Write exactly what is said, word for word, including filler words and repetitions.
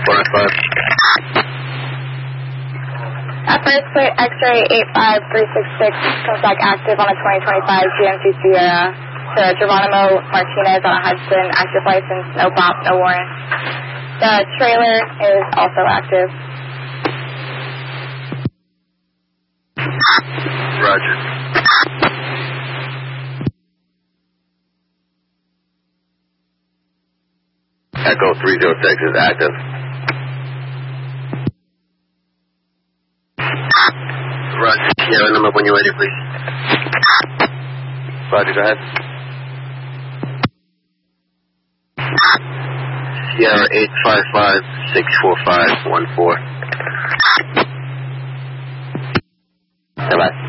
five five. At first plate X-ray eight five three six six comes back active on a twenty twenty-five G M C Sierra to Geronimo Martinez on a Hudson, active license, no bop, no warrant. The trailer is also active. Roger. Echo three zero six is active. Roger. Sierra number when you're ready, please. Roger, go ahead. Sierra eight five five six four five one four. Bye-bye.